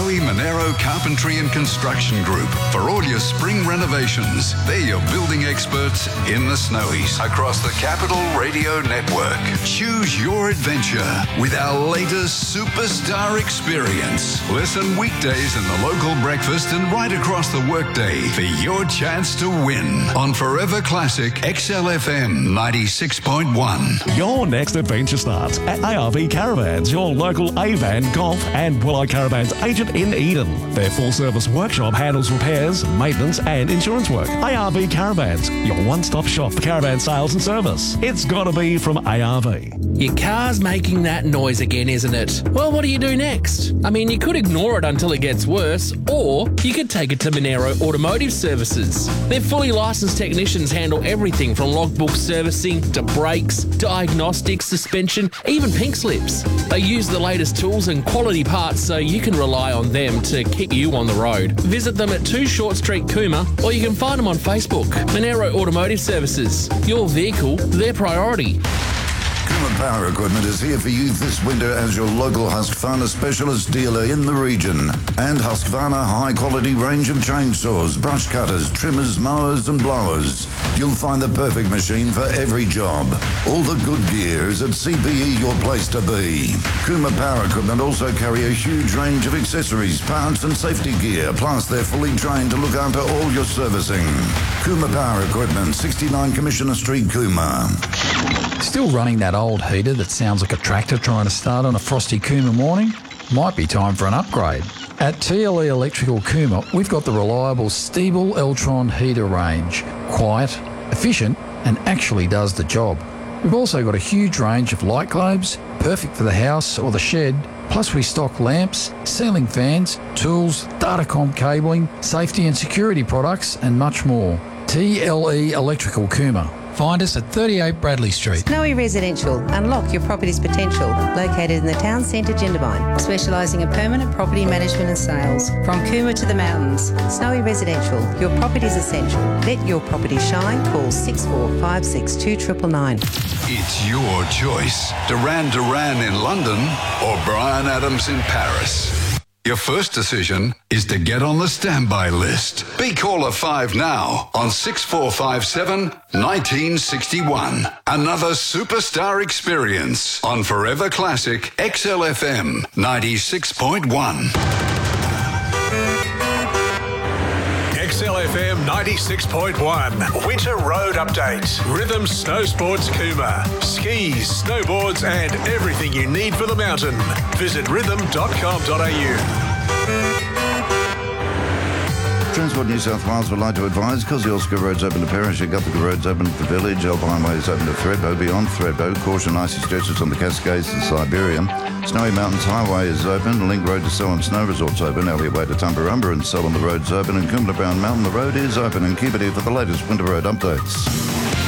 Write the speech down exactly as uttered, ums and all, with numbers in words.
Snowy Monero Carpentry and Construction Group for all your spring renovations. They're your building experts in the Snowies across the Capital Radio Network. Choose your adventure with our latest superstar experience. Listen weekdays in the local breakfast and right across the workday for your chance to win on Forever Classic X L F M ninety-six point one. Your next adventure starts at A R V Caravans, your local A-Van, Golf and Willow Caravans agent in Eden. Their full-service workshop handles repairs, maintenance and insurance work. A R V Caravans, your one-stop shop for caravan sales and service. It's got to be from A R V. Your car's making that noise again, isn't it? Well, what do you do next? I mean, you could ignore it until it gets worse, or you could take it to Monero Automotive Services. Their fully licensed technicians handle everything from logbook servicing to brakes, diagnostics, suspension, even pink slips. They use the latest tools and quality parts so you can rely on them to keep you on the road. Visit them at two Short Street, Cooma, or you can find them on Facebook. Monero Automotive Services. Your vehicle, their priority. Cooma Power Equipment is here for you this winter as your local Husqvarna specialist dealer in the region. And Husqvarna high-quality range of chainsaws, brush cutters, trimmers, mowers and blowers. You'll find the perfect machine for every job. All the good gear is at C P E, your place to be. Cooma Power Equipment also carry a huge range of accessories, parts and safety gear, plus they're fully trained to look after all your servicing. Cooma Power Equipment, sixty-nine Commissioner Street, Cooma. Still running that old heater that sounds like a tractor trying to start on a frosty Cooma morning? Might be time for an upgrade. At T L E Electrical Cooma, we've got the reliable Stiebel Eltron heater range. Quiet, efficient, and actually does the job. We've also got a huge range of light globes, perfect for the house or the shed. Plus we stock lamps, ceiling fans, tools, datacom cabling, safety and security products, and much more. T L E Electrical Cooma. Find us at thirty-eight Bradley Street. Snowy Residential. Unlock your property's potential. Located in the town centre, Jindabyne. Specialising in permanent property management and sales. From Cooma to the mountains. Snowy Residential. Your property's essential. Let your property shine. Call six four five six two nine nine nine. It's your choice. Duran Duran in London or Bryan Adams in Paris. Your first decision is to get on the standby list. Be caller five now on six four five seven, one nine six one. Another superstar experience on Forever Classic X L F M ninety-six point one. X L F M ninety-six point one. Winter Road Update. Rhythm Snow Sports Cooma. Skis, snowboards and everything you need for the mountain. Visit rhythm dot com dot a u. Transport New South Wales would like to advise Kosciuszko Road's open to Parrish, Gutherford Road's open to the Village, Alpine Way is open to Thredbo, beyond Thredbo, caution icy stretches on the Cascades and Siberia. Snowy Mountains Highway is open, Link Road to Selwyn Snow Resort's open, Elliot Way to Tumbarumba and Selwyn the Road's open, and Coomera Brown Mountain the road is open, and keep it here for the latest winter road updates.